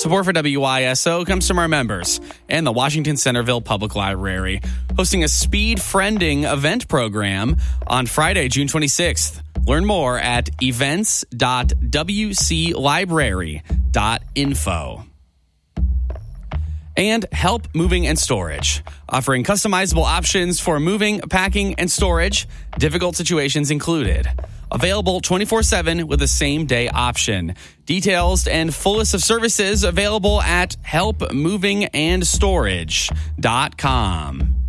Support for WYSO comes from our members and the Washington Centerville Public Library, hosting a speed friending event program on Friday, June 26th. Learn more at events.wclibrary.info. And Help Moving and Storage, offering customizable options for moving, packing, and storage, difficult situations included. Available 24/7 with a same-day option. Details and full list of services available at helpmovingandstorage.com.